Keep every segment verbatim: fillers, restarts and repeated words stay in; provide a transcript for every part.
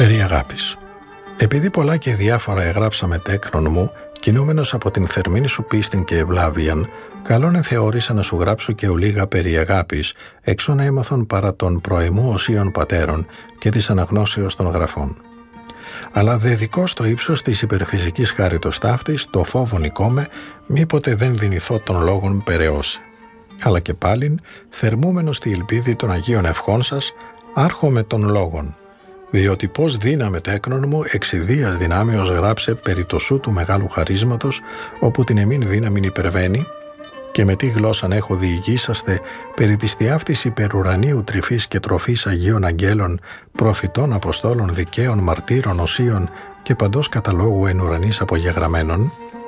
Περί αγάπης. Επειδή πολλά και διάφορα εγράψαμε τέκνον μου, κινούμενος από την θερμήν σου πίστην και ευλάβιαν, καλόν θεώρησα να σου γράψω και ολίγα περί αγάπης, εξώ να έμαθον παρά των προεμού οσίων πατέρων και της αναγνώσεως των γραφών. Αλλά δε δικό στο ύψος της υπερφυσικής χάριτος ταύτης, το φόβον οικόμε, μήποτε δεν δυνηθώ των λόγων περαιώσε. Αλλά και πάλιν, θερμούμενος στη ελπίδη των Αγίων ευχών σας, άρχομαι των λόγων. Διότι πώς δύναμε τέκνον μου εξιδίας δυνάμεως γράψε περί το σου του μεγάλου χαρίσματος, όπου την εμήν δύναμην υπερβαίνει, και με τι γλώσσαν έχω διηγήσαστε περί της τιάφτης υπερουρανίου τρυφής και τροφής Αγίων Αγγέλων, προφητών, Αποστόλων, δικαίων, μαρτύρων, οσίων και παντός καταλόγου εν ουρανής απογεγραμμένων.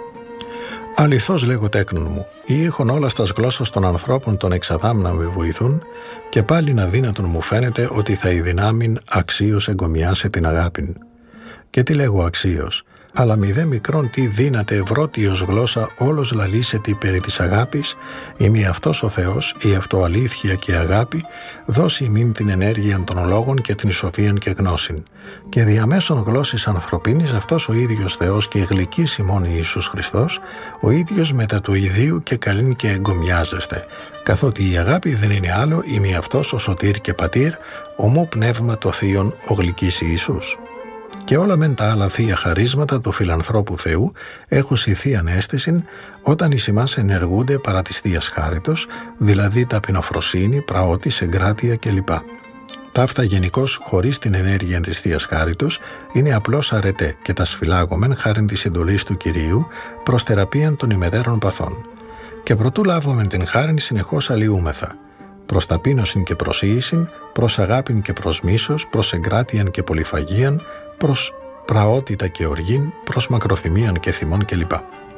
Αληθώς λέγω τέκνον μου, ή έχων όλα στας γλώσσας των ανθρώπων των εξαδάμ να με βοηθούν, και πάλιν αδύνατον μου φαίνεται ότι θα η δυνάμιν αξίως εγκομιάσε την αγάπην. Και τι λέγω αξίως, αλλά μη δε μικρόν τι δύναται ευρώτιος γλώσσα όλος λαλήσεται περί της αγάπης, ή μη αυτός ο Θεός, ή αυτό αλήθεια και αγάπη, δώσει ημίν την ενέργεια των λόγων και την σοφίαν και γνώσιν. Και διαμέσων γλώσσης ανθρωπίνης αυτός ο ίδιος Θεός και γλυκής ημών Ιησούς Χριστός, ο ίδιος μετά του ιδίου και καλήν και εγκομιάζεστε, καθότι η αγάπη δεν είναι άλλο ή μη αυτός ο σωτήρ και πατήρ, ομού πνεύμα το θείον ο γλυκής Ιησούς. Και όλα μεν τα άλλα θεία χαρίσματα του φιλανθρώπου Θεού έχουν η θείαν αίσθηση όταν εις ημάς ενεργούνται παρά της θείας χάριτος, δηλαδή ταπεινοφροσύνη, πραότης, εγκράτεια κλπ. Ταύτα γενικώς χωρίς την ενέργεια της θείας χάριτος είναι απλώς αρετέ και τα σφυλάγωμεν χάριν της εντολής του Κυρίου προς θεραπείαν των ημεδέρων παθών. Και προτού λάβομεν την χάριν συνεχώς αλλοιούμεθα. Προς ταπείνωσιν και προσοίησιν, προς αγάπην και προς μίσος, προς εγκράτειαν και πολυφαγίαν, προς πραότητα και οργήν, προς μακροθυμίαν και θυμών κλπ.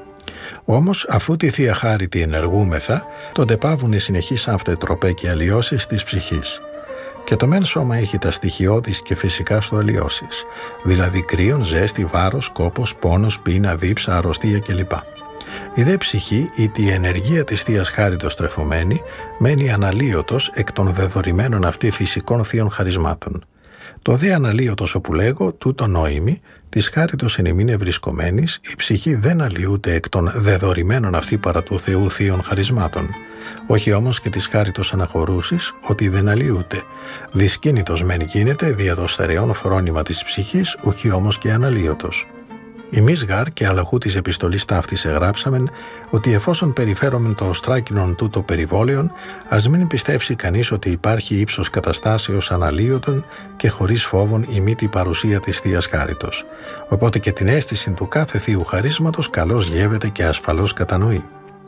Όμως, αφού τη Θεία Χάριτη ενεργούμεθα, τότε πάβουν οι συνεχείς αυτετροπέ και αλλοιώσεις της ψυχής. Και το μεν σώμα έχει τα στοιχειώδεις και φυσικά στο αλλοιώσεις, δηλαδή κρύον, ζέστη, βάρος, κόπος, πόνος, πείνα, δίψα, αρρωστία κλπ. Η δε ψυχή ή τη ενεργεία της Θείας Χάριτος τρεφωμένη μένει αναλύωτος εκ των δεδορημένων αυτή φυσικών θείων χαρισμάτων. Το δε αναλύωτος όπου λέγω, τούτο νόημη, της χάριτος εν ημίν ευρισκομένης, η ψυχή δεν αλλοιούται εκ των δεδορημένων αυτή παρά του Θεού θείων χαρισμάτων. Όχι όμως και της χάριτος αναχωρούσης, ότι δεν αλλοιούται. Δυσκίνητος μεν γίνεται δια το στερεών φρόνημα της ψυχής, ουχή όμως και αναλύωτος. Εμείς γάρ και αλλαχού της επιστολής ταύτης εγράψαμεν ότι εφόσον περιφέρομεν το οστράκινον τούτο περιβόλαιον, ας μην πιστεύσει κανείς ότι υπάρχει ύψος καταστάσεως αναλύωτων και χωρίς φόβον η μήτη παρουσία της Θείας Χάριτος. Οπότε και την αίσθηση του κάθε θείου χαρίσματος καλώς γεύεται και ασφαλώς κατανοεί.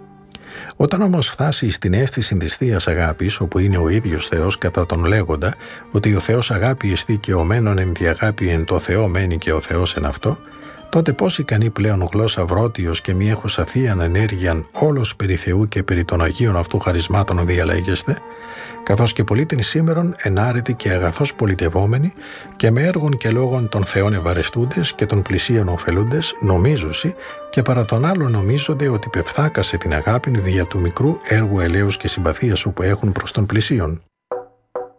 Όταν όμως φτάσει στην αίσθηση της Θείας Αγάπης, όπου είναι ο ίδιος Θεός κατά τον λέγοντα ότι ο Θεός αγάπη εστί και ο μένον εν τη αγάπη εν το Θεό μένει και ο Θεός εν αυτό, τότε πώς ικανή πλέον γλώσσα βρότιος και μη έχουσα θείαν ενέργειαν όλος περί Θεού και περί των Αγίων αυτού χαρισμάτων διαλέγεστε, καθώς και πολίτην σήμερον ενάρετοι και αγαθώς πολιτευόμενοι και με έργων και λόγων των Θεών ευαρεστούντες και των πλησίων ωφελούντες νομίζουσι και παρά τον άλλο νομίζονται ότι πεφθάκασε την αγάπη δια του μικρού έργου ελέους και συμπαθίας που έχουν προς τον πλησίον.